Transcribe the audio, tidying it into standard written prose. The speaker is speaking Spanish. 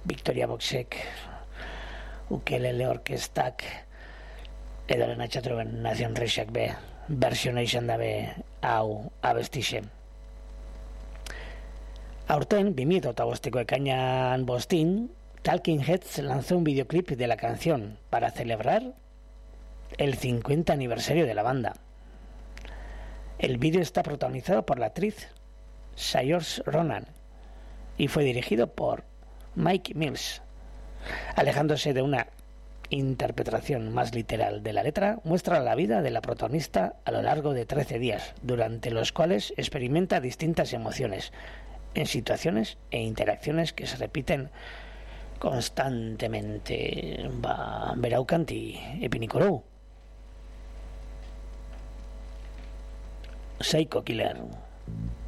Victoria Boxek, ukelele orkestak, edo lenatxatroben nazion reixak be, versiona izan dabe hau abestixe. Aurten, 2005ko ekainan 5, Talking Heads lanzó un videoclip de la canción para celebrar el 50 aniversario de la banda. El vídeo está protagonizado por la actriz Saoirse Ronan y fue dirigido por Mike Mills. Alejándose de una interpretación más literal de la letra, muestra la vida de la protagonista a lo largo de 13 días, durante los cuales experimenta distintas emociones en situaciones e interacciones que se repiten constantemente. Beraukanti epinikorou Psycho Killer.